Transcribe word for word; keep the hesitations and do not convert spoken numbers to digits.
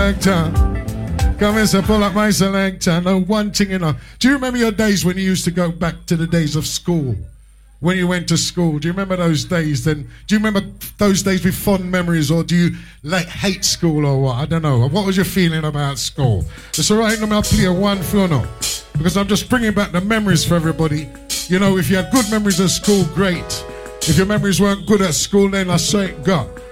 selector. Come and say, pull up my selector. No, one thing, you know. Do you remember your days when you used to go back to the days of school? When you went to school? Do you remember those days then? Do you remember those days with fond memories, or do you like hate school or what? I don't know. What was your feeling about school? It's all right, I'll play a one for no. Because I'm just bringing back the memories for everybody. You know, if you had good memories at school, great. If your memories weren't good at school, then I say it, God.